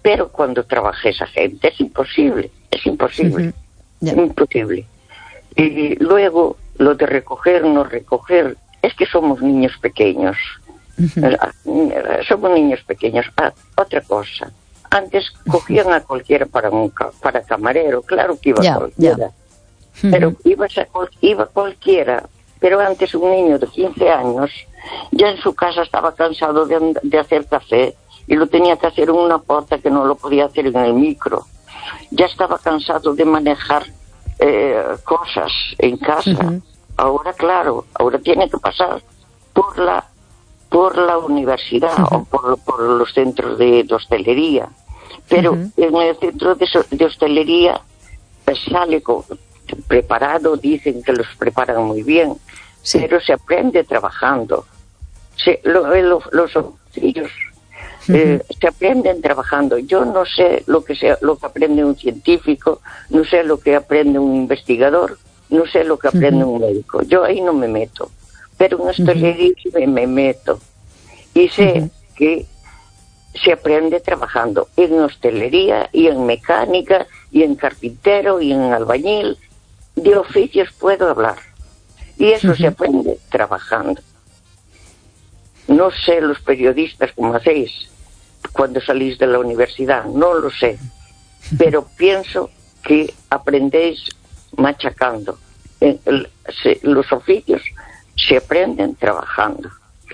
pero cuando trabaja esa gente es imposible. Imposible. Y luego, lo de recoger, no recoger, es que somos niños pequeños. Somos niños pequeños. Otra cosa, antes cogían a cualquiera para camarero, claro que iba cualquiera. Pero iba cualquiera. Pero antes un niño de 15 años ya en su casa estaba cansado de hacer café y lo tenía que hacer en una porta que no lo podía hacer en el micro. Ya estaba cansado de manejar cosas en casa. Ahora, claro, ahora tiene que pasar por la universidad o por los centros de hostelería. Pero en el centro de hostelería sale preparado, dicen que los preparan muy bien, pero se aprende trabajando. Los oficios se aprenden trabajando. Yo no sé lo que aprende un científico, no sé lo que aprende un investigador, no sé lo que aprende un médico. Yo ahí no me meto, pero en hostelería me meto y sé que se aprende trabajando en hostelería y en mecánica y en carpintero y en albañil. De oficios puedo hablar y eso se aprende trabajando. No sé los periodistas cómo hacéis cuando salís de la universidad, no lo sé, pero pienso que aprendéis machacando. Los oficios se aprenden trabajando.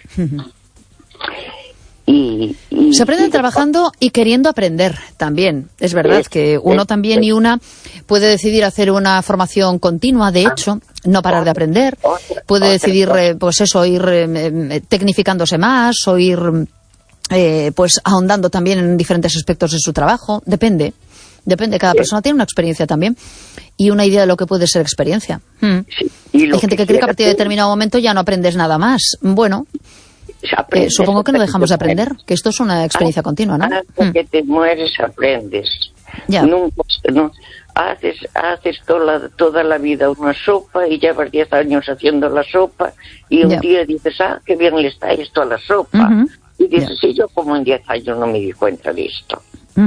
Se aprenden trabajando y queriendo aprender también. Es verdad que uno también y una puede decidir hacer una formación continua, de hecho, no parar de aprender. Puede decidir, ir tecnificándose más o ir ahondando también en diferentes aspectos de su trabajo. Depende, cada persona tiene una experiencia también y una idea de lo que puede ser experiencia. Hay gente que cree que a partir de determinado momento ya no aprendes nada más. Bueno, supongo que no dejamos de aprender, que esto es una experiencia continua, ¿no? Hasta que te mueres aprendes. Nunca, no, haces toda la vida una sopa y llevas 10 años haciendo la sopa y un día dices, qué bien le está esto a la sopa. Y dices, sí, yo como en 10 años no me di cuenta de esto.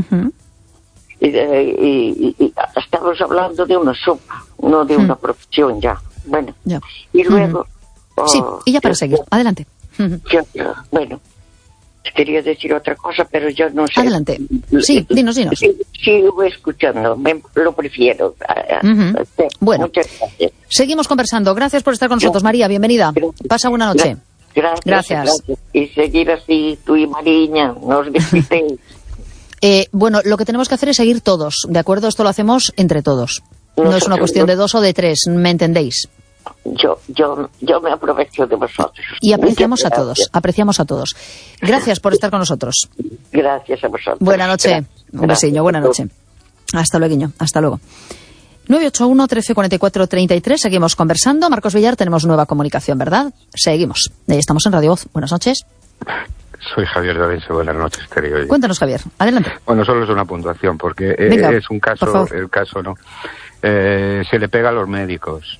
Y estamos hablando de una sopa, no de una profesión ya. Bueno, y luego... sí, y ya para seguir, adelante. Bueno, quería decir otra cosa, pero yo no sé. Adelante. Sí, dinos. Sigo escuchando, lo prefiero. Bueno, seguimos conversando. Gracias por estar con nosotros, María. Bienvenida. Pasa buena noche. Gracias. Y seguir así, tú y Mariña, nos visitéis. Bueno, lo que tenemos que hacer es seguir todos, ¿de acuerdo? Esto lo hacemos entre todos. No es una cuestión de 2 o de 3, ¿me entendéis? Yo me aprovecho de vosotros. Y apreciamos a todos. Gracias por estar con nosotros. Gracias a vosotros. Buena noche. Gracias. Un besillo, buena noche. Hasta luego, hasta luego. 981 13 44 33, seguimos conversando. Marcos Villar, tenemos nueva comunicación, ¿verdad? Seguimos. Estamos en Radio Voz. Buenas noches. Soy Javier de Alense, buenas noches, Estéreo. Cuéntanos, Javier, adelante. Bueno, solo es una puntuación, porque venga, es un caso, el caso no. Se le pega a los médicos.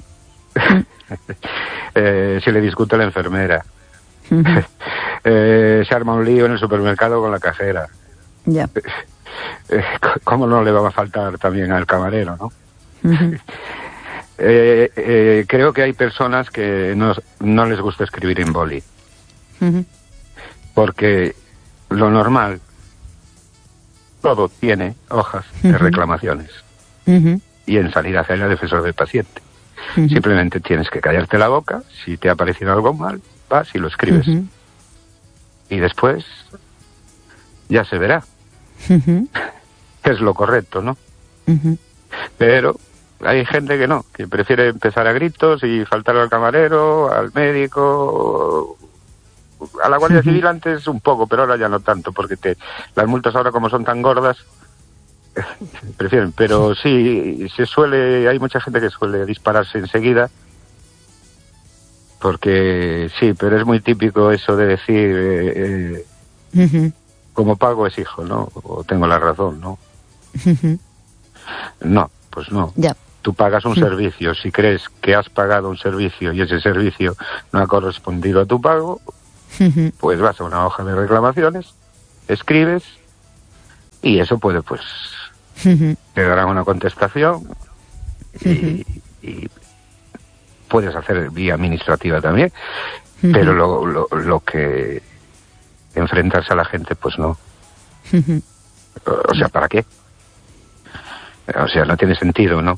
Se le discute a la enfermera. Se arma un lío en el supermercado con la cajera. ¿Cómo no le va a faltar también al camarero, no? Creo que hay personas que no les gusta escribir en boli. Porque lo normal, todo tiene hojas de reclamaciones. Y en sanidad hay la defensor del paciente. Simplemente tienes que callarte la boca. Si te ha parecido algo mal, vas y lo escribes. Y después ya se verá. Es lo correcto, ¿no? Pero hay gente que no, que prefiere empezar a gritos y faltar al camarero, al médico, a la Guardia Civil antes un poco, pero ahora ya no tanto, porque las multas ahora como son tan gordas, prefieren. Pero sí, hay mucha gente que suele dispararse enseguida, porque sí, pero es muy típico eso de decir, como pago es hijo, ¿no? O tengo la razón, ¿no? No, pues no. Tú pagas un servicio. Si crees que has pagado un servicio y ese servicio no ha correspondido a tu pago, pues vas a una hoja de reclamaciones, escribes Y eso puede, pues, te darán una contestación y puedes hacer vía administrativa también, pero lo que enfrentarse a la gente, pues no. O sea, ¿para qué? O sea, no tiene sentido, ¿no?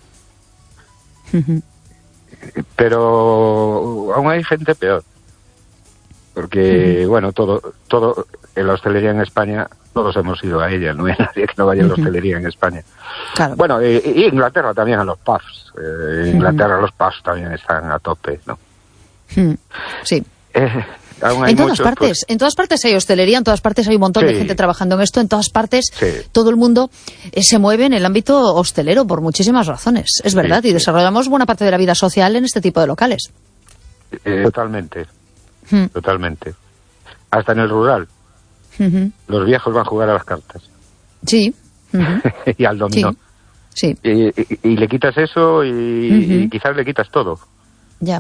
Pero aún hay gente peor. Porque, bueno, todo en la hostelería en España, todos hemos ido a ella, no hay nadie que no vaya a la hostelería en España. Claro. Bueno, y Inglaterra también a los pubs. En Inglaterra los pubs también están a tope, ¿no? Sí. En todas partes hay hostelería, en todas partes hay un montón de gente trabajando en esto, en todas partes todo el mundo se mueve en el ámbito hostelero por muchísimas razones, es verdad, y desarrollamos buena parte de la vida social en este tipo de locales. Totalmente. Hasta en el rural. Los viejos van a jugar a las cartas. Sí. Y al dominó. Sí. Y le quitas eso y quizás le quitas todo. Ya.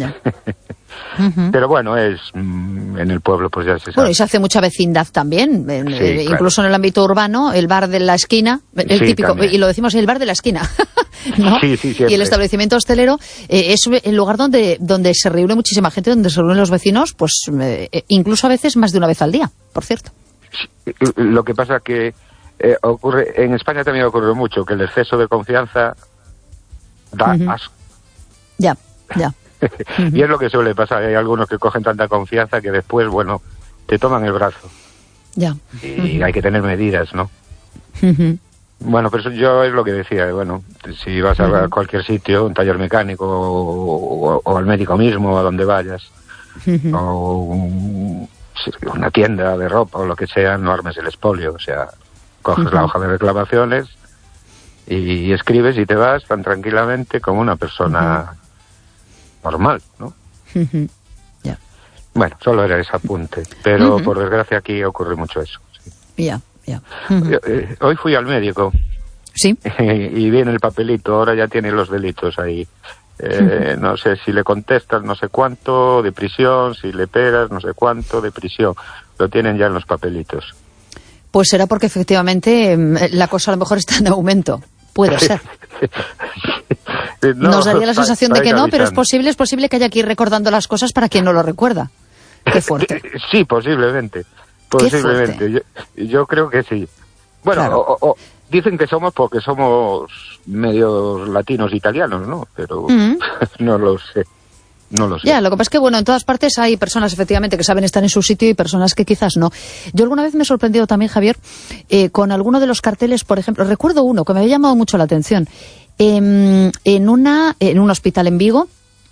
Pero bueno, en el pueblo pues ya se sabe. Bueno, y se hace mucha vecindad también, incluso en el ámbito urbano, el bar de la esquina, el típico, también. Y lo decimos, el bar de la esquina, ¿no? Sí, y el establecimiento hostelero es el lugar donde se reúne muchísima gente, donde se reúnen los vecinos, pues incluso a veces más de una vez al día, por cierto. Lo que pasa que ocurre, en España también ocurre mucho, que el exceso de confianza da asco. Ya. Y es lo que suele pasar, hay algunos que cogen tanta confianza que después, bueno, te toman el brazo. Ya. Y hay que tener medidas, ¿no? Bueno, pero yo es lo que decía, bueno, si vas a cualquier sitio, un taller mecánico o al médico mismo, a donde vayas, o una tienda de ropa o lo que sea, no armes el expolio, o sea, coges la hoja de reclamaciones y escribes y te vas tan tranquilamente como una persona normal, ¿no? Ya. Bueno, solo era ese apunte, pero por desgracia aquí ocurre mucho eso. Ya. Hoy fui al médico. Sí. Y viene el papelito, ahora ya tiene los delitos ahí. No sé si le contestas no sé cuánto de prisión, si le pegas no sé cuánto de prisión. Lo tienen ya en los papelitos. Pues será porque efectivamente la cosa a lo mejor está en aumento. Puede ser. Nos daría la sensación de que no, pero es posible que haya que ir recordando las cosas para quien no lo recuerda. Qué fuerte. Sí, posiblemente. Yo creo que sí. Bueno, claro. Dicen que somos porque somos medios latinos italianos, ¿no? Pero no lo sé. Ya, lo que pasa es que, bueno, en todas partes hay personas, efectivamente, que saben estar en su sitio y personas que quizás no. Yo alguna vez me he sorprendido también, Javier, con alguno de los carteles, por ejemplo, recuerdo uno que me había llamado mucho la atención. En un hospital en Vigo,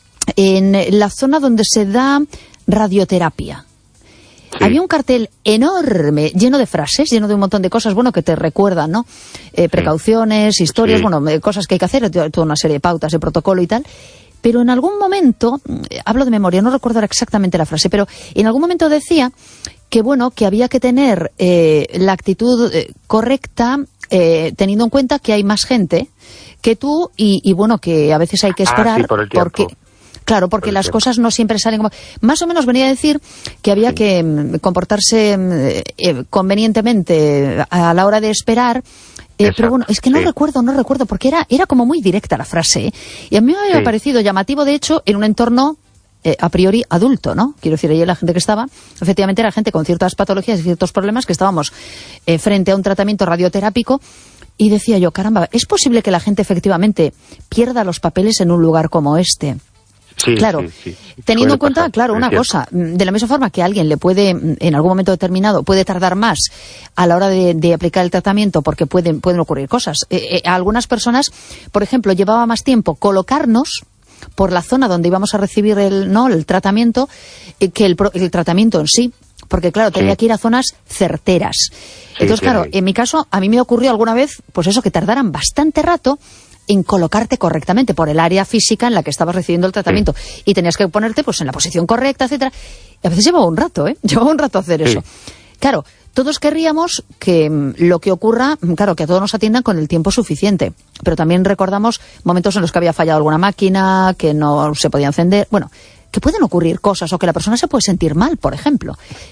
en la zona donde se da radioterapia. Sí. Había un cartel enorme, lleno de frases, lleno de un montón de cosas, bueno, que te recuerdan, ¿no? Precauciones, historias, bueno, cosas que hay que hacer, toda una serie de pautas, de protocolo y tal. Pero en algún momento, hablo de memoria, no recuerdo exactamente la frase, pero en algún momento decía que, bueno, que había que tener la actitud correcta, teniendo en cuenta que hay más gente que tú y bueno, que a veces hay que esperar por el tiempo. Porque las cosas no siempre salen como... Más o menos venía a decir que había que comportarse convenientemente a la hora de esperar. Pero bueno, es que no recuerdo, porque era como muy directa la frase. Y a mí me había parecido llamativo, de hecho, en un entorno a priori adulto, ¿no? Quiero decir, ahí la gente que estaba, efectivamente era gente con ciertas patologías y ciertos problemas, que estábamos frente a un tratamiento radioterápico. Y decía yo, caramba, ¿es posible que la gente efectivamente pierda los papeles en un lugar como este? Sí, claro, sí. Teniendo en cuenta, claro, una cosa, de la misma forma que alguien le puede, en algún momento determinado, puede tardar más a la hora de aplicar el tratamiento porque pueden ocurrir cosas. A algunas personas, por ejemplo, llevaba más tiempo colocarnos por la zona donde íbamos a recibir el tratamiento que el tratamiento en sí. Porque, claro, tenía que ir a zonas certeras. Entonces, claro, en mi caso, a mí me ocurrió alguna vez, pues eso, que tardaran bastante rato en colocarte correctamente por el área física en la que estabas recibiendo el tratamiento. Y tenías que ponerte pues en la posición correcta, etcétera. Y a veces llevaba un rato, Llevaba un rato hacer eso. Claro, todos querríamos que lo que ocurra, claro, que a todos nos atiendan con el tiempo suficiente. Pero también recordamos momentos en los que había fallado alguna máquina, que no se podía encender. Bueno, que pueden ocurrir cosas o que la persona se puede sentir mal, por ejemplo.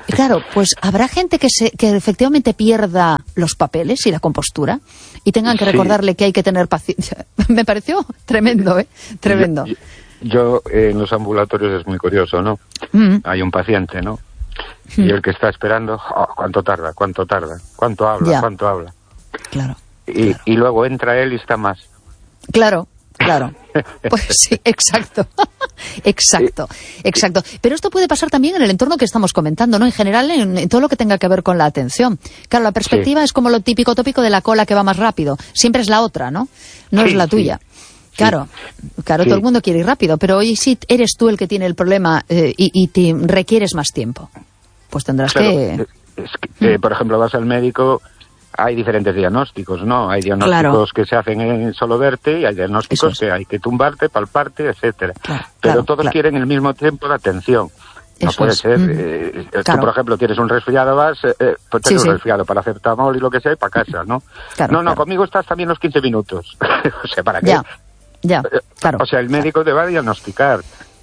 Claro, pues habrá gente que efectivamente pierda los papeles y la compostura y tengan que recordarle que hay que tener paciencia. Me pareció tremendo, ¿eh? Tremendo. Yo en los ambulatorios es muy curioso, ¿no? Hay un paciente, ¿no? Y el que está esperando, ¿cuánto tarda? ¿Cuánto habla? ¿Cuánto habla? Claro. Y luego entra él y está más. Claro. Pues sí, exacto. Exacto. Pero esto puede pasar también en el entorno que estamos comentando, ¿no? En general, en todo lo que tenga que ver con la atención. Claro, la perspectiva es como lo típico tópico de la cola que va más rápido. Siempre es la otra, ¿no? No es la tuya. Claro, todo el mundo quiere ir rápido, pero hoy sí eres tú el que tiene el problema y te requieres más tiempo. Pues tendrás que... Es que por ejemplo, vas al médico, hay diferentes diagnósticos, ¿no? Hay diagnósticos que se hacen en solo verte y hay diagnósticos que hay que tumbarte, palparte, etcétera. Pero todos quieren el mismo tiempo de atención. No puede ser. Tú, por ejemplo, tienes un resfriado, pues tienes un resfriado, paracetamol y lo que sea, y para casa, ¿no? Conmigo estás también los 15 minutos. O sea, ¿para qué? O sea, el médico te va a diagnosticar.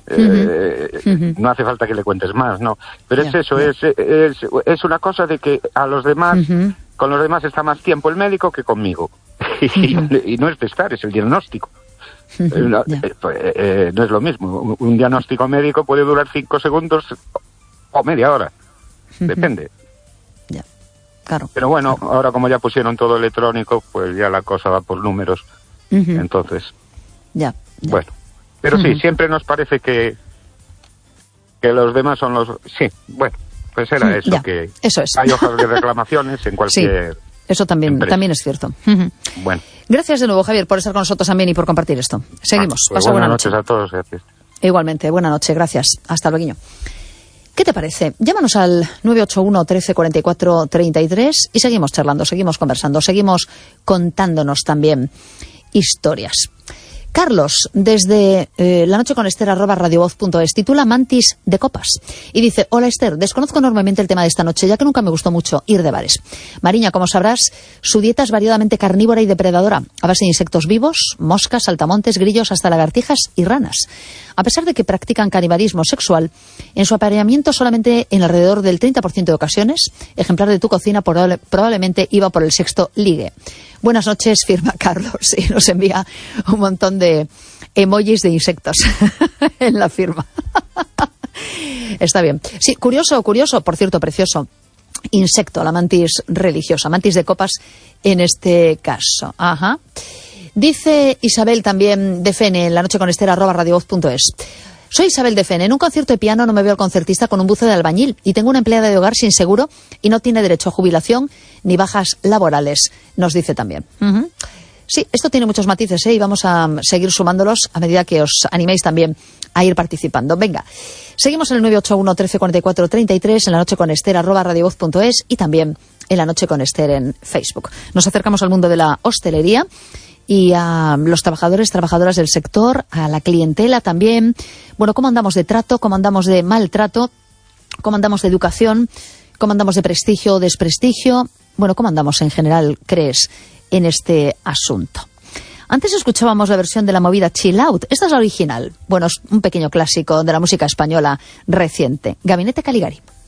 No hace falta que le cuentes más, ¿no? Pero es eso, es una cosa de que a los demás, con los demás está más tiempo el médico que conmigo. Y no es testar, es el diagnóstico. No es lo mismo. Un diagnóstico médico puede durar 5 segundos o media hora. Depende. Pero bueno, ahora como ya pusieron todo electrónico, pues ya la cosa va por números. Entonces, bueno. Pero sí, siempre nos parece que los demás son los... Sí, bueno, pues era eso, que eso es. Hay hojas de reclamaciones en cualquier... Sí, eso también es cierto. Bueno. Gracias de nuevo, Javier, por estar con nosotros también y por compartir esto. Seguimos. Pues Pasa buena noche. Buenas noches a todos. Gracias. Igualmente, buena noche, gracias. Hasta luego. ¿Qué te parece? Llámanos al 981 13 44 33 y seguimos charlando, seguimos conversando, seguimos contándonos también historias. Carlos, desde lanocheconester@radiovoz.es, titula Mantis de copas y dice: hola Esther, desconozco enormemente el tema de esta noche, ya que nunca me gustó mucho ir de bares. Mariña, como sabrás, su dieta es variadamente carnívora y depredadora, a base de insectos vivos, moscas, saltamontes, grillos, hasta lagartijas y ranas. A pesar de que practican canibalismo sexual, en su apareamiento solamente en alrededor del 30% de ocasiones, ejemplar de tu cocina probablemente iba por el sexto ligue. Buenas noches, firma Carlos, y nos envía un montón de emojis de insectos en la firma. Está bien. Sí, curioso, por cierto, precioso. Insecto, la mantis religiosa, mantis de copas en este caso. Ajá. Dice Isabel también de Fene en lanocheconester@radiovoz.es. Soy Isabel de Fene. En un concierto de piano no me veo al concertista con un buzo de albañil y tengo una empleada de hogar sin seguro y no tiene derecho a jubilación ni bajas laborales, nos dice también. Sí, esto tiene muchos matices, y vamos a seguir sumándolos a medida que os animéis también a ir participando. Venga, seguimos en el 981 13 44 33, en lanocheconester@radiovoz.es y también en La Noche con Esther en Facebook. Nos acercamos al mundo de la hostelería y a los trabajadores, trabajadoras del sector, a la clientela también. Bueno, ¿cómo andamos de trato? ¿Cómo andamos de maltrato? ¿Cómo andamos de educación? ¿Cómo andamos de prestigio o desprestigio? Bueno, ¿cómo andamos en general, crees, en este asunto? Antes escuchábamos la versión de la movida Chill Out. Esta es la original. Bueno, es un pequeño clásico de la música española reciente. Gabinete Caligari.